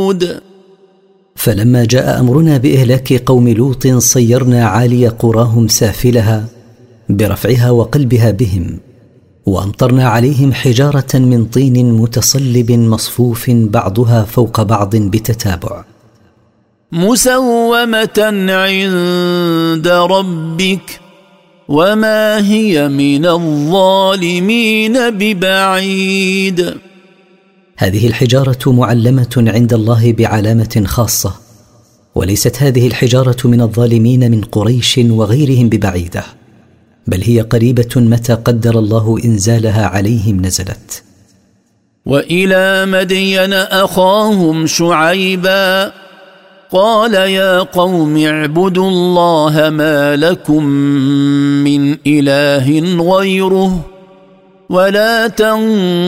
ثمود فلما جاء أمرنا بإهلاك قوم لوط صيرنا عالي قراهم سافلها برفعها وقلبها بهم، وأمطرنا عليهم حجارة من طين متصلب مصفوف بعضها فوق بعض بتتابع، مسومة عند ربك وما هي من الظالمين ببعيد. هذه الحجارة معلمة عند الله بعلامة خاصة، وليست هذه الحجارة من الظالمين من قريش وغيرهم ببعيدة، بل هي قريبة متى قدر الله إنزالها عليهم نزلت. وإلى مدين أخاهم شعيبا قال يا قوم اعبدوا الله ما لكم من إله غيره ولا